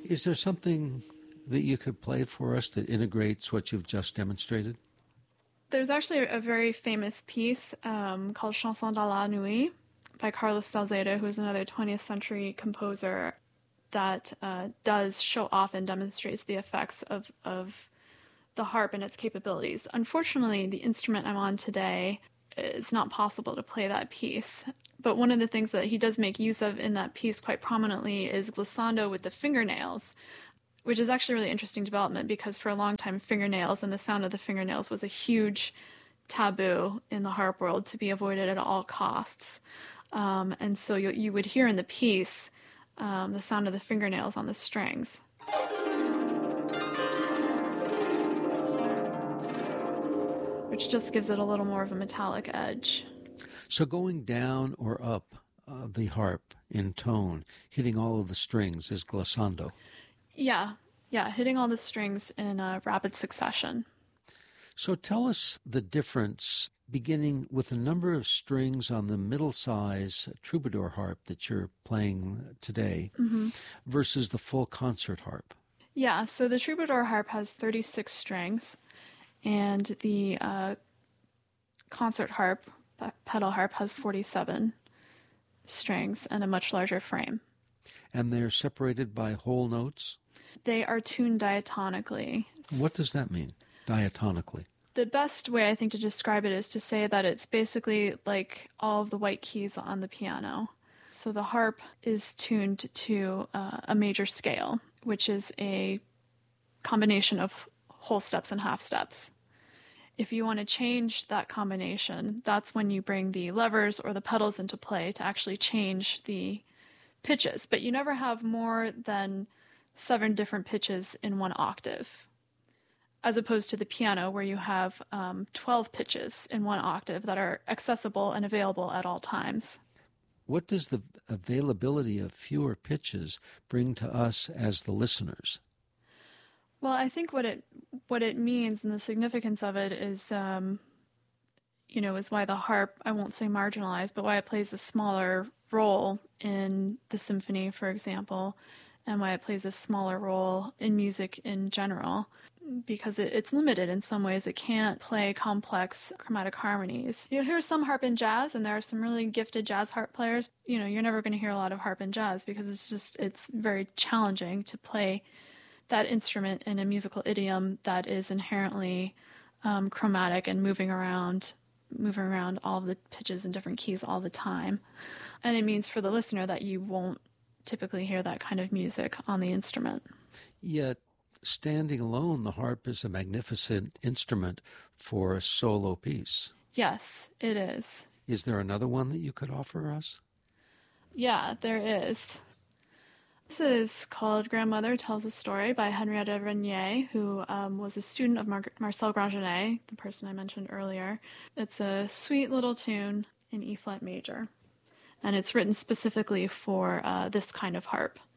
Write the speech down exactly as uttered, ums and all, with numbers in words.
Is there something that you could play for us that integrates what you've just demonstrated? There's actually a very famous piece um, called Chanson dans la nuit by Carlos Salcedo, who's another twentieth century composer that uh, does show off and demonstrates the effects of, of the harp and its capabilities. Unfortunately, the instrument I'm on today, it's not possible to play that piece. But one of the things that he does make use of in that piece quite prominently is glissando with the fingernails, which is actually a really interesting development because for a long time, fingernails and the sound of the fingernails was a huge taboo in the harp world to be avoided at all costs. Um, and so you, you would hear in the piece um, the sound of the fingernails on the strings. Which just gives it a little more of a metallic edge. So going down or up uh, the harp in tone, hitting all of the strings is glissando. Yeah, yeah, hitting all the strings in a rapid succession. So tell us the difference, beginning with the number of strings on the middle-size troubadour harp that you're playing today mm-hmm. versus the full concert harp. Yeah, so the troubadour harp has thirty-six strings, and the uh, concert harp, pedal harp, has forty-seven strings and a much larger frame. And they're separated by whole notes? They are tuned diatonically. What does that mean, diatonically? The best way, I think, to describe it is to say that it's basically like all of the white keys on the piano. So the harp is tuned to uh, a major scale, which is a combination of whole steps and half steps. If you want to change that combination, that's when you bring the levers or the pedals into play to actually change the pitches. But you never have more than seven different pitches in one octave, as opposed to the piano where you have um, twelve pitches in one octave that are accessible and available at all times. What does the availability of fewer pitches bring to us as the listeners? Well, I think what it what it means and the significance of it is, um, you know, is why the harp, I won't say marginalized, but why it plays a smaller role in the symphony, for example, and why it plays a smaller role in music in general, because it, it's limited in some ways. It can't play complex chromatic harmonies. You'll hear some harp in jazz, and there are some really gifted jazz harp players. You know, you're never going to hear a lot of harp in jazz because it's just, it's very challenging to play that instrument in a musical idiom that is inherently um, chromatic and moving around, moving around all of the pitches and different keys all the time. And it means for the listener that you won't typically hear that kind of music on the instrument. Yet, standing alone, the harp is a magnificent instrument for a solo piece. Yes, it is. Is there another one that you could offer us? Yeah, there is. This is called Grandmother Tells a Story by Henrietta Regnier, who um, was a student of Mar- Marcel Grangenet, the person I mentioned earlier. It's a sweet little tune in E-flat major, and it's written specifically for uh, this kind of harp.